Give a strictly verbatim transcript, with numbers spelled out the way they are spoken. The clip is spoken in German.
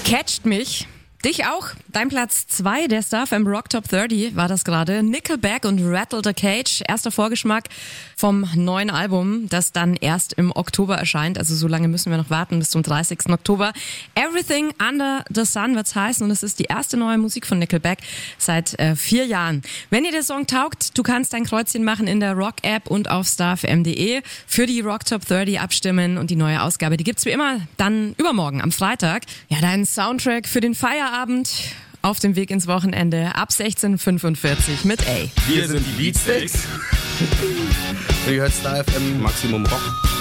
Catcht mich. Dich auch. Dein Platz zwei der Star F M Rock Top dreißig war das gerade. Nickelback und Rattle the Cage. Erster Vorgeschmack vom neuen Album, das dann erst im Oktober erscheint. Also so lange müssen wir noch warten, bis zum dreißigsten Oktober. Everything Under the Sun wird's heißen und es ist die erste neue Musik von Nickelback seit äh, vier Jahren. Wenn dir der Song taugt, du kannst dein Kreuzchen machen in der Rock-App und auf starfm punkt de für die Rock Top dreißig abstimmen und die neue Ausgabe, die gibt's wie immer dann übermorgen am Freitag. Ja, dein Soundtrack für den Feierabend auf dem Weg ins Wochenende ab sechzehn Uhr fünfundvierzig mit A. Wir sind die Beatsteaks. Ihr hört Star F M Maximum Rock.